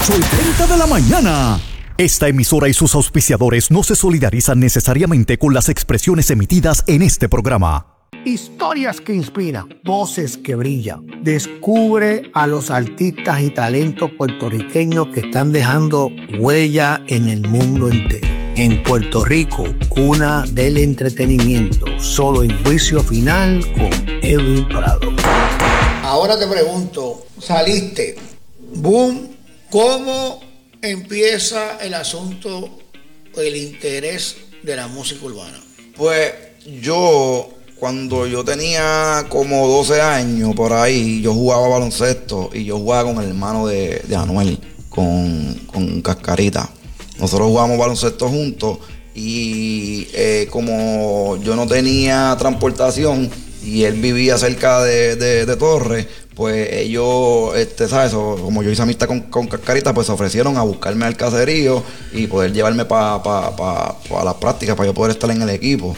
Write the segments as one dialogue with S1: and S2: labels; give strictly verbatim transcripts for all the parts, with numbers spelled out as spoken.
S1: ocho y treinta de la mañana. Esta emisora y sus auspiciadores no se solidarizan necesariamente con las expresiones emitidas en este programa.
S2: Historias que inspiran, voces que brillan. Descubre a los artistas y talentos puertorriqueños que están dejando huella en el mundo entero. En Puerto Rico, cuna del entretenimiento. Solo en Juicio Final con Edwin Prado. Ahora te pregunto, saliste, boom, ¿cómo empieza el asunto, el interés de la música urbana?
S3: Pues yo, cuando yo tenía como doce años por ahí, yo jugaba baloncesto y yo jugaba con el hermano de, de Anuel, con, con Cascarita. Nosotros jugábamos baloncesto juntos y eh, como yo no tenía transportación y él vivía cerca de, de, de Torres, pues ellos, este, ¿sabes? Como yo hice amistad con, con Cascarita, pues se ofrecieron a buscarme al caserío y poder llevarme para pa, pa, pa las prácticas, para yo poder estar en el equipo.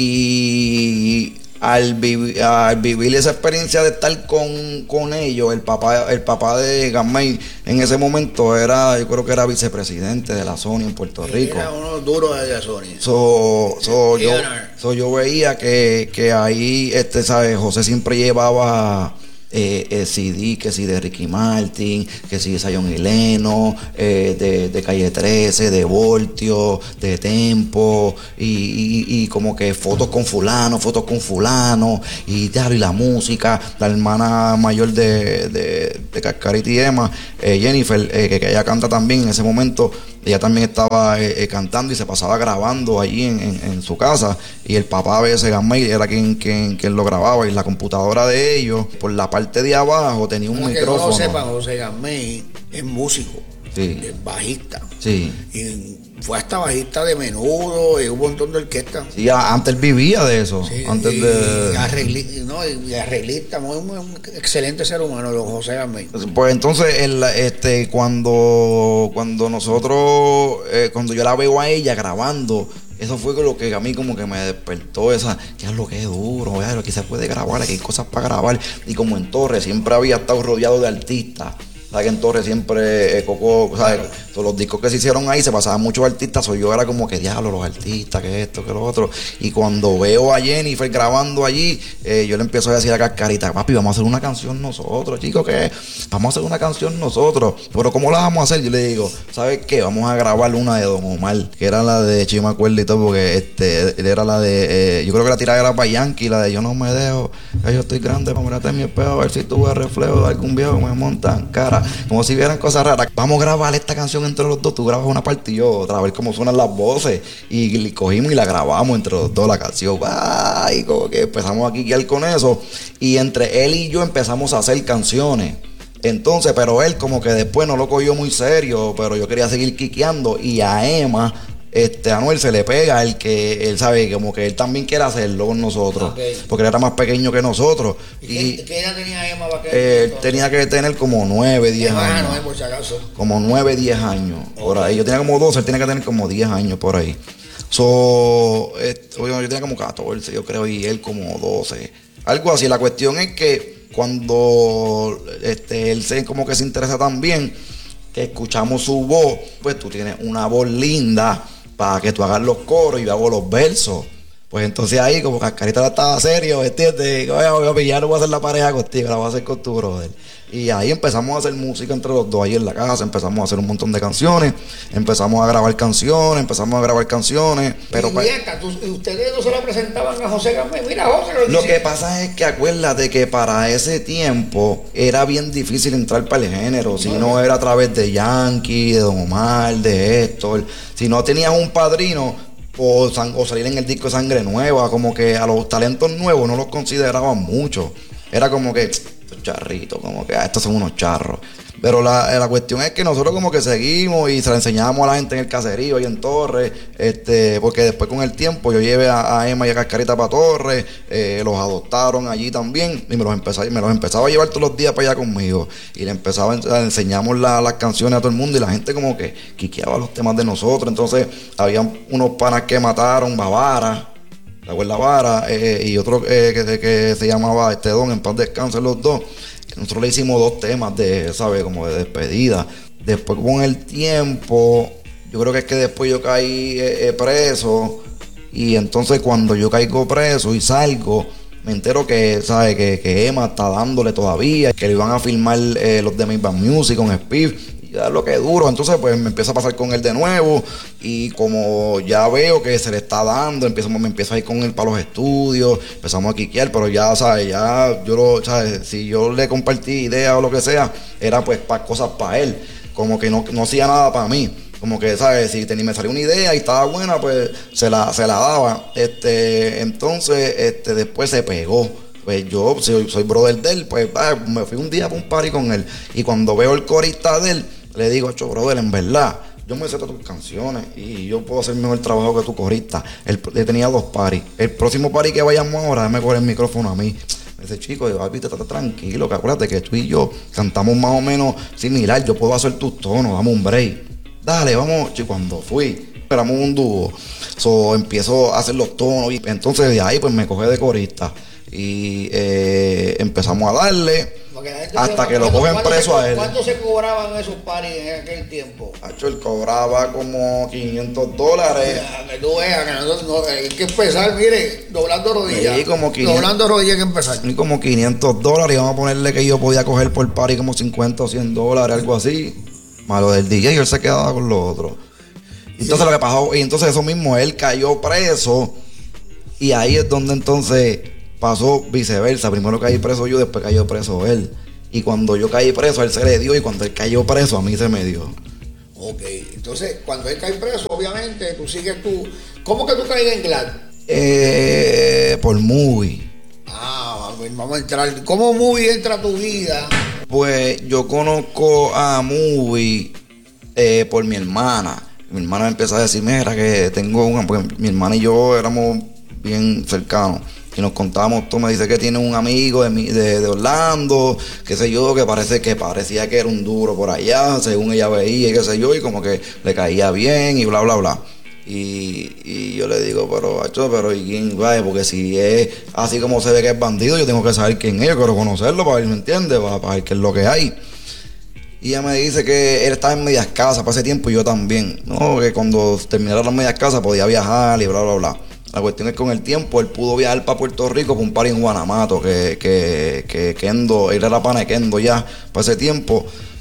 S3: Y al, vivi, al vivir esa experiencia de estar con, con ellos, el papá, el papá de Gamay en ese momento era, yo creo que era vicepresidente de la Sony en Puerto Rico.
S2: Era uno duro de la Sony.
S3: So, so, yo, so, yo veía que, que ahí, este, ¿sabes? José siempre llevaba Eh, eh, C D, que si de Ricky Martin, que si de Zion y Lennox, eh, de, de Calle trece, de Voltio, de Tempo, y, y, y como que fotos con fulano, fotos con fulano, y, y la música, la hermana mayor de, de, de Cascarita y Emma, eh, Jennifer, eh, que, que ella canta también en ese momento. Ella también estaba eh, eh, cantando y se pasaba grabando allí en, en, en su casa. Y el papá de ese Gamay era quien, quien, quien lo grababa. Y la computadora de ellos, por la parte de abajo, tenía un
S2: Como
S3: micrófono.
S2: Que no lo sepan, José Gamay es músico,
S3: sí,
S2: es bajista.
S3: Sí.
S2: Y fue hasta bajista de Menudo y un montón de orquestas.
S3: Sí, antes él vivía de eso.
S2: Sí,
S3: antes
S2: y,
S3: de.
S2: Arreglista, no, y arreglista, muy, muy, un excelente ser humano, don José Gamay.
S3: Pues entonces, el, este, cuando, cuando nosotros, eh, cuando yo la veo a ella grabando, eso fue lo que a mí como que me despertó esa, ya lo que es duro, ya lo que se puede grabar, aquí hay cosas para grabar. Y como en Torres siempre había estado rodeado de artistas. ¿Sabes que en Torres siempre eh, Coco, ¿sabes? Claro. Los discos que se hicieron ahí se pasaban muchos artistas, o yo era como que diablo, los artistas, que esto, que lo otro. Y cuando veo a Jennifer grabando allí, eh, yo le empiezo a decir a Cascarita, papi, vamos a hacer una canción nosotros, chicos, ¿qué? Vamos a hacer una canción nosotros. Pero ¿cómo la vamos a hacer? Yo le digo, ¿sabes qué? Vamos a grabar una de Don Omar, que era la de Chima Cuerda y todo, porque este, él era la de, eh, yo creo que la tirada era para Yankee, la de Yo no me dejo, que yo estoy grande, para mirarte en mi espejo, a ver si tuve reflejo de algún viejo que me montan cara. Como si vieran cosas raras. Vamos a grabar esta canción entre los dos. Tú grabas una parte y yo otra, a ver cómo suenan las voces. Y, y cogimos y la grabamos entre los dos, la canción. Ay, como que empezamos a quiquear con eso. Y entre él y yo empezamos a hacer canciones. Entonces, pero él como que después no lo cogió muy serio, pero yo quería seguir quiqueando. Y a Emma, este, a Anuel se le pega el que él sabe, como que él también quiere hacerlo con nosotros, okay, porque él era más pequeño que nosotros.
S2: ¿Y, y qué edad tenía Emma?
S3: Eh, tenía que tener como nueve, diez años.
S2: No, por si acaso.
S3: Como nueve, diez años, okay, por ahí. Yo tenía como doce, él tenía que tener como diez años por ahí. So, eh, yo tenía como catorce, yo creo, y él como doce. Algo así. La cuestión es que cuando este, él se, como que se interesa también, que escuchamos su voz, pues tú tienes una voz linda para que tú hagas los coros y yo hago los versos. Pues entonces ahí como Cascarita la estaba serio, ¿entiendes? Oye, ya no voy a hacer la pareja contigo, la voy a hacer con tu brother. Y ahí empezamos a hacer música entre los dos ahí en la casa, empezamos a hacer un montón de canciones, empezamos a grabar canciones, empezamos a grabar canciones. Pero
S2: y dieta, tú, ustedes no se lo presentaban a José Gamay, mira José lo,
S3: lo que pasa es que acuérdate que para ese tiempo era bien difícil entrar para el género, si no, no era a través de Yankee, de Don Omar, de Héctor, si no tenías un padrino. O, o salir en el disco de Sangre Nueva, como que a los talentos nuevos no los consideraban mucho. Era como que estos charritos, como que ah, estos son unos charros. Pero la, la cuestión es que nosotros como que seguimos y se la enseñamos a la gente en el caserío y en Torres, este, porque después con el tiempo yo llevé a, a Emma y a Cascarita para Torres, eh, los adoptaron allí también y me los empezaba, me los empezaba a llevar todos los días para allá conmigo y le empezaba a enseñamos la, las canciones a todo el mundo y la gente como que quiqueaba los temas de nosotros. Entonces había unos panas que mataron, Bavara, ¿te acuerdas Vara? Eh, y otro eh, que, que se llamaba este Don, en paz descansen los dos. Nosotros le hicimos dos temas de, ¿sabes? Como de despedida. Después con el tiempo, yo creo que es que después yo caí eh, eh, preso. Y entonces cuando yo caigo preso y salgo, me entero que, ¿sabes? Que, que Emma está dándole todavía, que le iban a filmar eh, los de Maybach Music con Speed. Y ya lo que es duro. Entonces pues me empiezo a pasar con él de nuevo. Y como ya veo que se le está dando, empiezo, me empiezo a ir con él para los estudios, empezamos a quiquear, pero ya, ¿sabes? Ya yo lo, ¿sabes? Si yo le compartí ideas o lo que sea, era pues para cosas para él. Como que no, no hacía nada para mí. Como que, ¿sabes? Si tenía, me salió una idea y estaba buena, pues se la, se la daba. Este, entonces, este, después se pegó. Pues yo soy, soy brother de él, pues ah, me fui un día para un party con él. Y cuando veo el corista de él, le digo, acho, brother, en verdad, yo me sé todas tus canciones y yo puedo hacer mejor trabajo que tu corista. Él, él tenía dos parties. El próximo party que vayamos ahora, déjame coger el micrófono a mí. Me dice, chico, yo, papi, estate tranquilo, que acuérdate que tú y yo cantamos más o menos similar. Yo puedo hacer tus tonos, dame un break. Dale, vamos. Y cuando fui, éramos un dúo. So, empiezo a hacer los tonos. Y entonces de ahí pues me coge de corista. Y eh, empezamos a darle hasta que lo cogen preso a él.
S2: ¿Cuánto se cobraban esos paris en aquel tiempo?
S3: Hacho, él cobraba como quinientos dólares.
S2: Ya, que tú veas, que nosotros, no, hay que empezar, mire, doblando rodillas.
S3: Sí, como quinientos,
S2: doblando rodillas hay que empezar.
S3: Y como quinientos dólares. Y vamos a ponerle que yo podía coger por pari como cincuenta o cien dólares, algo así. Malo del D J, y él se quedaba con los otros. Entonces lo que pasó, y entonces eso mismo, él cayó preso. Y ahí es donde entonces pasó viceversa. Primero caí preso yo, después cayó preso él. Y cuando yo caí preso, a él se le dio. Y cuando él cayó preso, a mí se me dio.
S2: Ok, entonces cuando él cae preso, obviamente, tú sigues tú. ¿Cómo que tú caes en Glad?
S3: Eh, por movie.
S2: Ah, vamos a entrar. ¿Cómo movie entra a tu vida?
S3: Pues yo conozco a Movie eh, por mi hermana. Mi hermana me empezó a decir, mira, que tengo una, porque mi hermana y yo éramos bien cercanos. Y nos contábamos, tú me dices que tiene un amigo de, de, de Orlando, qué sé yo, que parece que parecía que era un duro por allá, según ella veía, y qué sé yo, y como que le caía bien y bla, bla, bla. Y, y yo le digo, pero, acho, pero ¿y quién va? Porque si es así como se ve que es bandido, yo tengo que saber quién es, yo quiero conocerlo para ver, ¿me entiendes? Para, para ver qué es lo que hay. Y ella me dice que él estaba en medias casas para ese tiempo y yo también, ¿no? Que cuando terminara las medias casas podía viajar y bla, bla, bla. La cuestión es que con el tiempo él pudo viajar para Puerto Rico para un party en Guanamato, que, que, que Kendo, él era pana de Kendo ya para ese tiempo.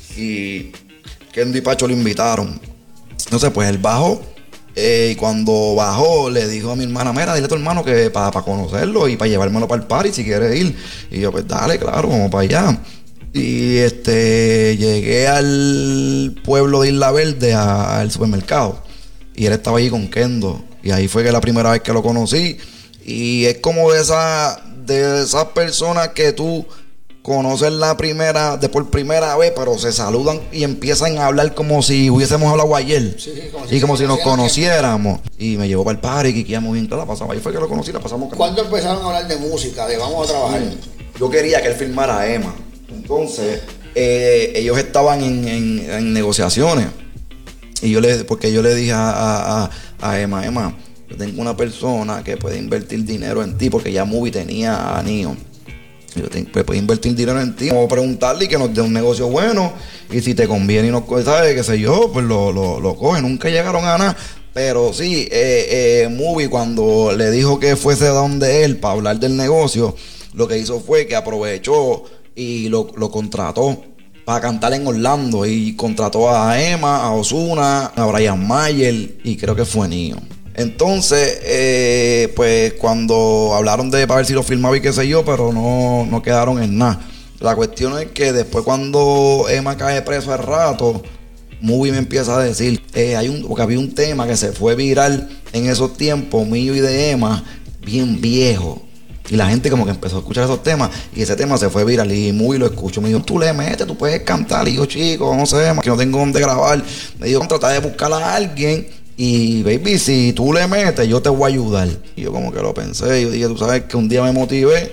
S3: Y Kendo y Pacho lo invitaron. Entonces, pues él bajó. Eh, y cuando bajó, le dijo a mi hermana, mira, dile a tu hermano que para pa conocerlo y para llevármelo para el party si quiere ir. Y yo, pues dale, claro, vamos para allá. Y este llegué al pueblo de Isla Verde, a, al supermercado. Y él estaba allí con Kendo. Y ahí fue que la primera vez que lo conocí. Y es como de esa, de esas personas que tú conoces la primera, de por primera vez, pero se saludan y empiezan a hablar como si hubiésemos hablado ayer. Sí, sí, como si y como si nos conociéramos. Y me llevó para el party, quiqueamos bien, toda la pasamos. Ahí fue que lo conocí, la pasamos.
S2: ¿Cuándo empezaron a hablar de música, de vamos a trabajar?
S3: Yo quería que él filmara a Emma. Entonces, eh, ellos estaban en, en, en negociaciones. Y yo le, porque yo le dije a, a, a Emma, Emma, yo tengo una persona que puede invertir dinero en ti, porque ya Movie tenía a Nio. Yo tengo, pues, puede invertir dinero en ti. Vamos a preguntarle y que nos dé un negocio bueno. Y si te conviene y nos coge, ¿sabes? Qué sé yo, pues lo, lo, lo coge. Nunca llegaron a nada. Pero sí, eh, eh, Movie, cuando le dijo que fuese donde él para hablar del negocio, lo que hizo fue que aprovechó y lo, lo contrató para cantar en Orlando. Y contrató a Emma, a Ozuna, a Brian Mayer y creo que fue Nio. Entonces, eh, pues cuando hablaron de para ver si lo filmaba y qué sé yo, pero no, no quedaron en nada. La cuestión es que después cuando Emma cae preso al rato, Movie me empieza a decir, eh, hay un, porque había un tema que se fue viral en esos tiempos, mío y de Emma, bien viejo. Y la gente como que empezó a escuchar esos temas y ese tema se fue viral y Movie lo escuchó. Me dijo, tú le metes, tú puedes cantar. Y yo, chico, no sé, que no tengo dónde grabar. Me dijo, trata de buscar a alguien y, baby, si tú le metes, yo te voy a ayudar. Y yo como que lo pensé. Yo dije, tú sabes que un día me motivé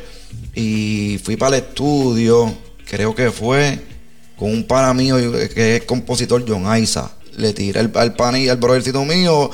S3: y fui para el estudio. Creo que fue con un pana mío que es compositor, John Isaac. Le tiré al, al pan y al brothercito mío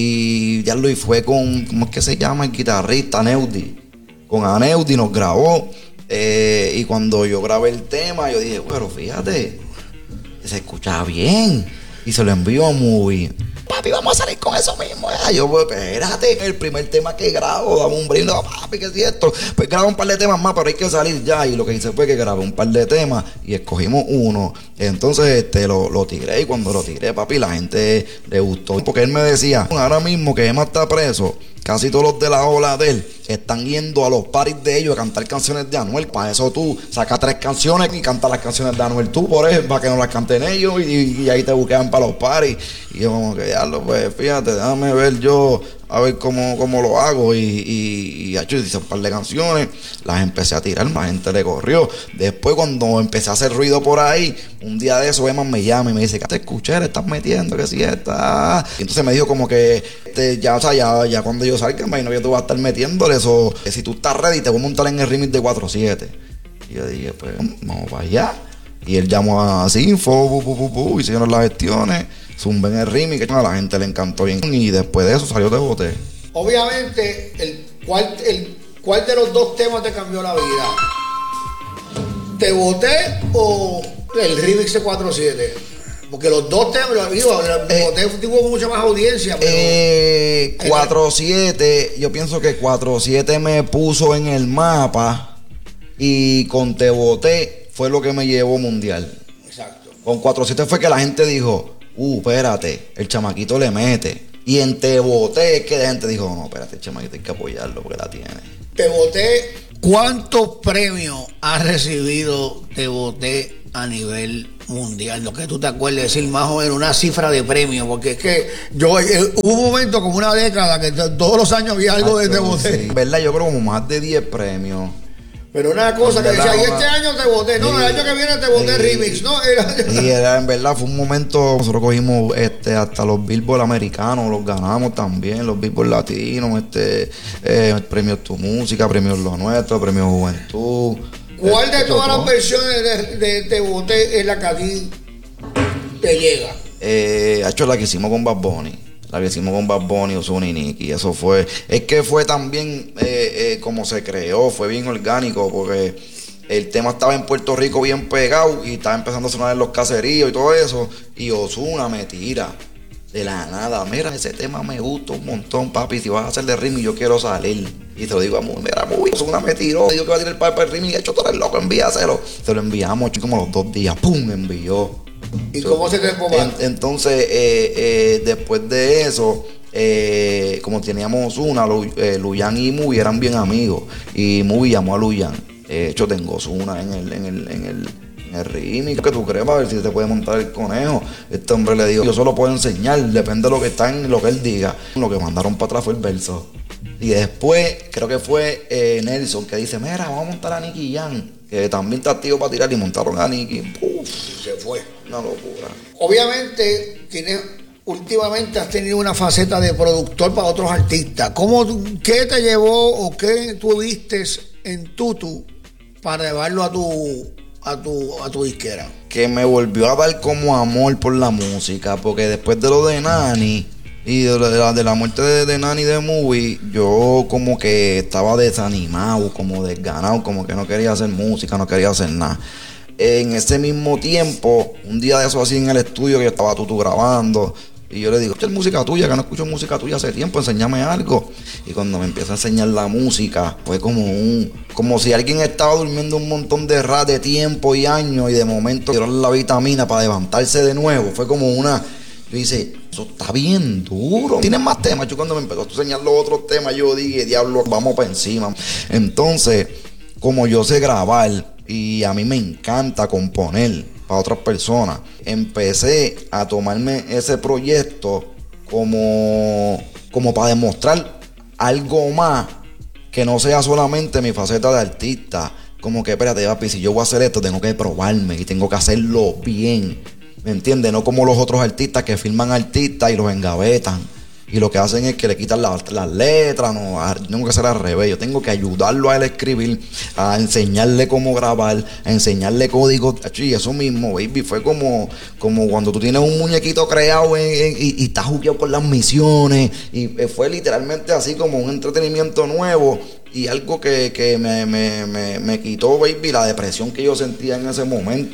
S3: y ya lo y fue con, ¿cómo es que se llama? El guitarrista Neudi. Con Aneudi nos grabó. Eh, y cuando yo grabé el tema, yo dije, bueno, fíjate, se escuchaba bien. Y se lo envío a Movie. Papi, vamos a salir con eso mismo. Ya. Yo, pues, espérate, el primer tema que grabo, dame un brindo, papi, ¿qué es esto? Pues grabo un par de temas más, pero hay que salir ya. Y lo que hice fue que grabé un par de temas y escogimos uno. Entonces, este, lo, lo tiré. Y cuando lo tiré, papi, la gente le gustó. Porque él me decía, ahora mismo que Emma está preso, casi todos los de la ola de él están yendo a los paris de ellos a cantar canciones de Anuel. Para eso tú sacas tres canciones y cantas las canciones de Anuel tú, por eso, para que no las canten ellos. Y, y ahí te buscan para los paris. Y yo como que ya lo, pues fíjate, déjame ver yo, a ver cómo, cómo lo hago. Y, y, y hecho, hice un par de canciones, las empecé a tirar, más gente le corrió. Después cuando empecé a hacer ruido por ahí, un día de eso Emma me llama y me dice, ¿qué te escuché? Le estás metiendo, que si está. Y entonces me dijo como que este, ya, o sea, ya, ya cuando yo salga, imagino que tú vas a estar metiéndole eso. Que si tú estás ready, te voy a montar en el remix de cuatro siete. Y yo dije, pues vamos para allá. Y él llamó a Sinfo, bu, bu, bu, bu, hicieron las gestiones, zumben el remix, que a la gente le encantó bien. Y después de eso salió Te Boté.
S2: Obviamente, el ¿cuál, el, ¿cuál de los dos temas te cambió la vida? ¿Te Boté o el remix de cuatro siete? Porque los dos temas, lo digo, Te
S3: Eh,
S2: Boté tuvo mucha más audiencia. Pero
S3: eh, cuatro siete, yo pienso que cuatro siete me puso en el mapa y con Te Boté fue lo que me llevó mundial.
S2: Exacto.
S3: Con cuatro siete fue que la gente dijo, uh, espérate, el chamaquito le mete. Y en Te Boté es que la gente dijo, no, espérate, el chamaquito hay que apoyarlo porque la tiene.
S2: Te Boté, ¿cuántos premios ha recibido Te Boté a nivel mundial? Lo que tú te acuerdes, decir más o menos una cifra de premios, porque es que yo eh, hubo un momento como una década que t- todos los años había algo de Te Boté.
S3: Sí, ¿verdad? Yo creo como más de diez premios.
S2: Pero una cosa que
S3: En
S2: decía,
S3: verdad,
S2: y este
S3: una-
S2: año Te Boté, no, el
S3: Sí.
S2: año que viene Te Boté
S3: Sí.
S2: remix, no, era,
S3: Y era, en verdad, fue un momento, nosotros cogimos este, hasta los Billboard americanos, los ganamos también, los Billboard latinos, este, eh, premios Tu Música, premios Lo Nuestro, premios Juventud.
S2: ¿Cuál de
S3: Eh,
S2: todas
S3: todo.
S2: las versiones de, de Te Boté es la que a ti te llega?
S3: Eh, ha hecho la que hicimos con Bad Bunny. La que hicimos con Bad Bunny, Ozuna y Nicky. Eso fue. Es que fue también eh, eh, como se creó, fue bien orgánico, porque el tema estaba en Puerto Rico bien pegado y estaba empezando a sonar en los caseríos y todo eso. Y Ozuna me tira de la nada. Mira, ese tema me gusta un montón, papi. Si vas a hacer de remix, yo quiero salir. Y te lo digo a Muy, mira, Muy, Ozuna me tiró. Dijo que va a tirar el para el remix. Hecho, tú eres loco, envíaselo. Se lo enviamos, chico, como los dos días. ¡Pum! Envió.
S2: ¿Y cómo se te
S3: En-
S2: mal?
S3: entonces, eh, eh, después de eso, eh, como teníamos una, Lu, eh, Luyan y Muy eran bien amigos. Y Muy llamó a Luyan. De hecho, tengo una en el, en el, en el, en el remix. ¿Qué tú crees? Para ver si te puede montar el conejo. Este hombre le dijo, yo solo puedo enseñar, depende de lo que está en lo que él diga. Lo que mandaron para atrás fue el verso. Y después, creo que fue eh, Nelson que dice, mira, vamos a montar a Nicky Jam, que también está activo para tirar, y montaron a Nicky. Uf,
S2: Se fue.
S3: una locura.
S2: Obviamente, tienes, últimamente has tenido una faceta de productor para otros artistas. ¿Cómo, tú- ¿Qué te llevó o qué tú viste en Tutu para llevarlo a tu, a tu, a tu disquera?
S3: Que me volvió a dar como amor por la música, porque después de lo de Nani y de la, de la muerte de, de Nani de Movie, yo como que estaba desanimado, como desganado, como que no quería hacer música, no quería hacer nada. En ese mismo tiempo, un día de eso así en el estudio, que yo estaba Tutu grabando, y yo le digo, ¿qué es música tuya? Que no escucho música tuya hace tiempo, enséñame algo. Y cuando me empieza a enseñar la música, fue como un, como si alguien estaba durmiendo un montón de rat de tiempo y años, y de momento dieron la vitamina para levantarse de nuevo. Fue como una, yo dice, eso está bien duro. Tienes más temas. Yo cuando me empezó a enseñar los otros temas, yo dije, diablo, vamos para encima. Entonces, como yo sé grabar y a mí me encanta componer para otras personas, empecé a tomarme ese proyecto como, como para demostrar algo más que no sea solamente mi faceta de artista. Como que, espérate, papi, si yo voy a hacer esto, tengo que probarme y tengo que hacerlo bien. ¿Me entiendes? No como los otros artistas que filman artistas y los engavetan. Y lo que hacen es que le quitan las la letras. No, a, tengo que hacer al revés. Yo tengo que ayudarlo a él a escribir, a enseñarle cómo grabar, a enseñarle código. Y eso mismo, baby, fue como, como cuando tú tienes un muñequito creado en, en, y, y estás jugueado con las misiones. Y fue literalmente así como un entretenimiento nuevo. Y algo que, que me, me, me, me quitó, baby, la depresión que yo sentía en ese momento.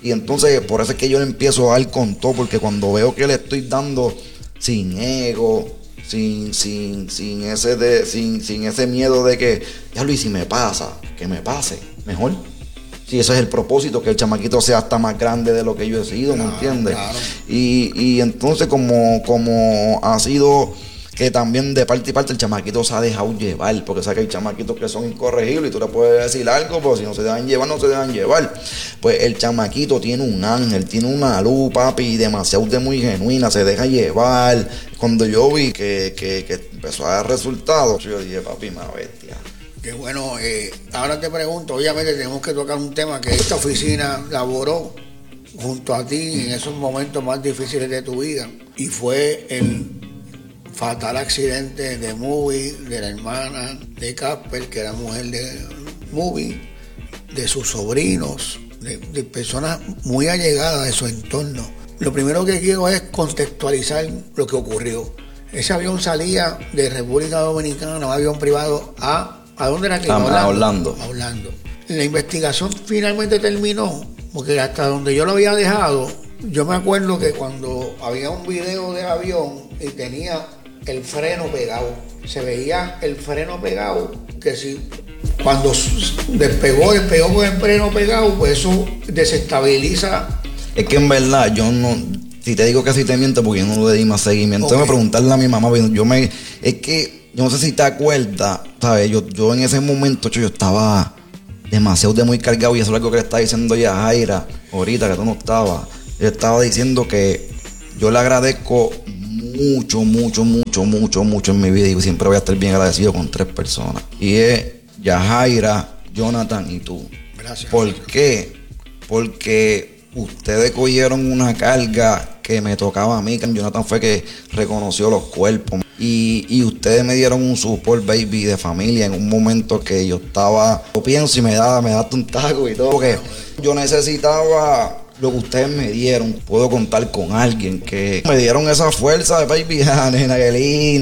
S3: Y entonces, por eso es que yo le empiezo a dar con todo, porque cuando veo que le estoy dando sin ego, sin, sin, sin ese de, sin, sin ese miedo de que, ya Luis, si me pasa, que me pase, mejor. Si ese es el propósito, que el chamaquito sea hasta más grande de lo que yo he sido, ¿me entiendes? Claro. Y, y entonces como, como ha sido que también de parte y parte el chamaquito se ha dejado llevar, porque sabes que hay chamaquitos que son incorregibles y tú le puedes decir algo, pero si no se dejan llevar, no se dejan llevar. Pues el chamaquito tiene un ángel, tiene una luz, papi, demasiado de muy genuina, se deja llevar. Cuando yo vi que, que, que empezó a dar resultados, yo dije, papi, una bestia.
S2: Que bueno, eh, ahora te pregunto, obviamente tenemos que tocar un tema que esta oficina laboró junto a ti en esos momentos más difíciles de tu vida, y fue el fatal accidente de Movie, de la hermana de Casper, que era mujer de Movie, de sus sobrinos, de, de personas muy allegadas de su entorno. Lo primero que quiero es contextualizar lo que ocurrió. Ese avión salía de República Dominicana, un avión privado, a... ¿A dónde era que iba?
S3: A Orlando.
S2: A Orlando. La investigación finalmente terminó, porque hasta donde yo lo había dejado, yo me acuerdo que cuando había un video del avión y tenía el freno pegado, se veía el freno pegado, que si cuando despegó, despegó con el freno pegado, pues eso desestabiliza.
S3: Es que en verdad yo no, si te digo que si te miento, porque yo no le di más seguimiento, okay. Tengo que preguntarle a mi mamá, yo me, es que yo no sé si te acuerdas, ¿sabes? Yo, yo en ese momento yo estaba demasiado de muy cargado, y eso es algo que le estaba diciendo ya a Jaira ahorita, que tú no estabas. Yo estaba diciendo que yo le agradezco mucho, mucho, mucho, mucho, mucho en mi vida, y siempre voy a estar bien agradecido con tres personas. Y es Yajaira, Jonathan y tú.
S2: Gracias.
S3: ¿Por qué? Porque ustedes cogieron una carga que me tocaba a mí, que Jonathan fue que reconoció los cuerpos. Y, y ustedes me dieron un support, baby, de familia en un momento que yo estaba, yo pienso y me da, me da un taco y todo, porque yo necesitaba lo que ustedes me dieron. Puedo contar con alguien que me dieron esa fuerza de baby, ah, nena, qué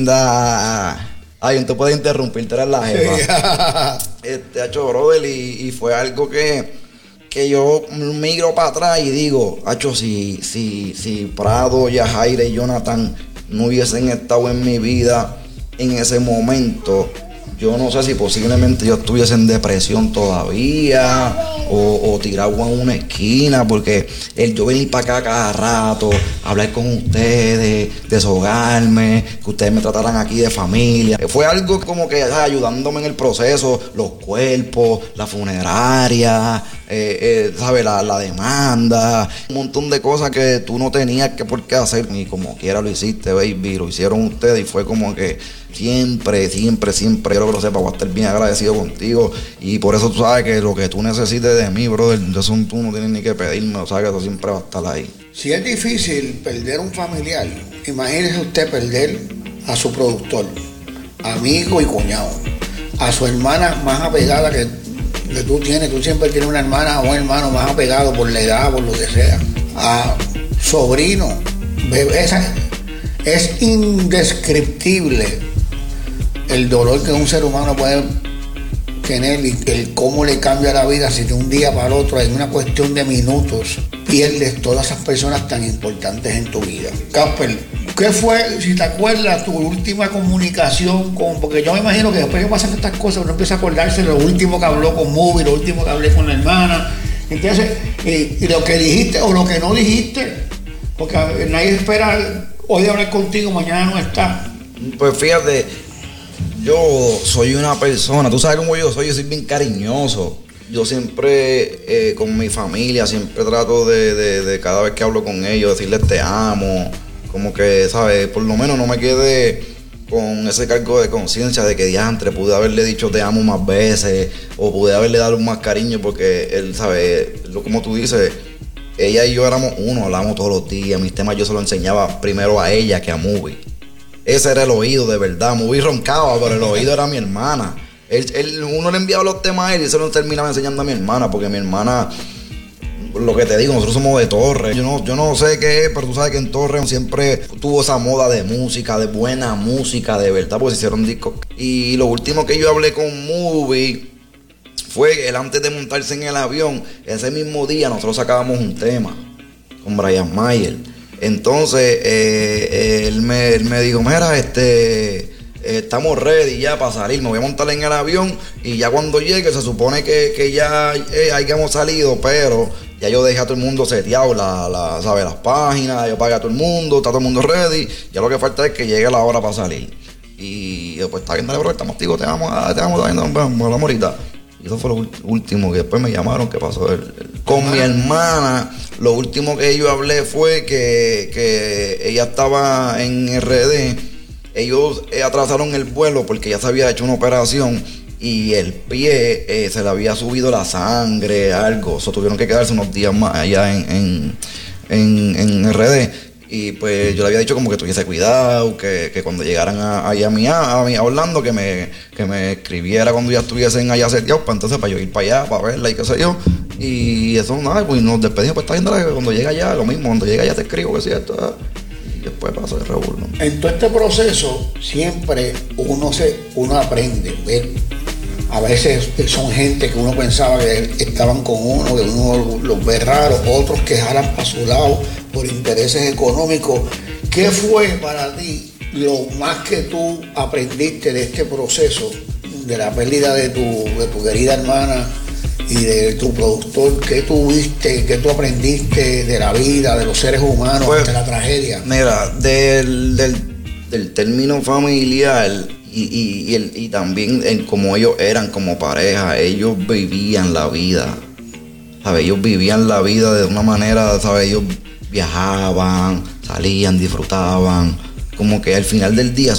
S3: linda. Ay, no te puedo interrumpir, tú eres la jefa. Este, hecho, brother, y, y fue algo que, que yo miro para atrás y digo, hacho, si, si, si Prado, Yajaira y Jonathan no hubiesen estado en mi vida en ese momento, yo no sé si posiblemente yo estuviese en depresión todavía o, o tirado en una esquina, porque el yo venir para acá cada rato, hablar con ustedes, deshogarme, que ustedes me trataran aquí de familia, fue algo como que ¿sabes? Ayudándome en el proceso, los cuerpos, la funeraria, eh, eh, ¿sabes? La, la demanda, un montón de cosas que tú no tenías que por qué hacer, y como quiera lo hiciste, baby, lo hicieron ustedes, y fue como que siempre, siempre, siempre, quiero que lo sepas, voy a estar bien agradecido contigo, y por eso tú sabes que lo que tú necesites de mí, brother, eso tú no tienes ni que pedirme, o sea que eso siempre va a estar ahí.
S2: Si es difícil perder un familiar, imagínese usted perder a su productor, amigo y cuñado, a su hermana más apegada que, que tú tienes, tú siempre tienes una hermana o un hermano más apegado por la edad, por lo que sea, a sobrino, bebé, esa, es indescriptible el dolor que un ser humano puede tener y el cómo le cambia la vida si de un día para otro, en una cuestión de minutos, pierdes todas esas personas tan importantes en tu vida. Casper, ¿qué fue, si te acuerdas, tu última comunicación con...? Porque yo me imagino que después que pasan estas cosas uno empieza a acordarse de lo último que habló con Movie, lo último que hablé con la hermana. Entonces, y, y lo que dijiste o lo que no dijiste, porque nadie espera hoy hablar contigo, mañana no está.
S3: Pues fíjate, yo soy una persona, tú sabes cómo yo soy, yo soy bien cariñoso. Yo siempre eh, con mi familia, siempre trato de, de, de cada vez que hablo con ellos, decirles te amo. Como que, ¿sabes? Por lo menos no me quede con ese cargo de conciencia de que diantre, pude haberle dicho te amo más veces, o pude haberle dado más cariño, porque él, ¿sabes? Como tú dices, ella y yo éramos uno, hablábamos todos los días, mis temas yo se los enseñaba primero a ella que a Movie. Ese era el oído, de verdad. Movie roncaba, pero el oído era mi hermana. Él, él, uno le enviaba los temas a él y se los terminaba enseñando a mi hermana, porque mi hermana, lo que te digo, nosotros somos de Torres. Yo no, yo no sé qué es, pero tú sabes que en Torres siempre tuvo esa moda de música, de buena música, de verdad, porque se hicieron discos. Y lo último que yo hablé con Movie fue él antes de montarse en el avión, ese mismo día nosotros sacábamos un tema con Brian Mayer. Entonces eh, él, me, él me dijo, mira, este... estamos ready ya para salir, me voy a montar en el avión y ya cuando llegue se supone que, que ya eh, hayamos salido, pero ya yo dejé a todo el mundo seteado, la, la, ¿sabes? Las páginas, yo pagué a todo el mundo, está todo el mundo ready, ya lo que falta es que llegue la hora para salir. Y yo, pues está bien, dale, bro, estamos activos, te vamos a, te vamos a, nos hablamos ahorita. Y eso fue lo último, que después me llamaron, que pasó el, el, con mi hermana. Lo último que yo hablé fue que, que ella estaba en R D. Ellos eh, atrasaron el vuelo porque ya se había hecho una operación y el pie eh, se le había subido la sangre, algo. O sea, tuvieron que quedarse unos días más allá en, en, en, en R D. Y pues yo le había dicho como que tuviese cuidado, que, que cuando llegaran a, allá a, Miami, a Orlando, que me, que me escribiera cuando ya estuviesen allá seteados, para entonces para yo ir para allá, para verla y qué sé yo. Y eso, nada, pues nos despedimos, pues está bien, dale, cuando llegue allá, lo mismo, cuando llegue allá te escribo, que es cierto. Y después pasa el revuelo.
S2: En todo este proceso siempre uno se uno aprende, ¿ver? A veces son gente que uno pensaba que estaban con uno, que uno los ve raros, otros que jalan para su lado por intereses económicos. ¿Qué fue para ti lo más que tú aprendiste de este proceso, de la pérdida de tu, de tu querida hermana y de tu productor? ¿Qué tuviste, qué tú aprendiste de la vida, de los seres humanos, pues, de la tragedia?
S3: Mira, del, del, del término familiar y, y, y, el, y también en cómo ellos eran como pareja, ellos vivían la vida, ¿sabes? Ellos vivían la vida de una manera, ¿sabes? Ellos viajaban, salían, disfrutaban, como que al final del día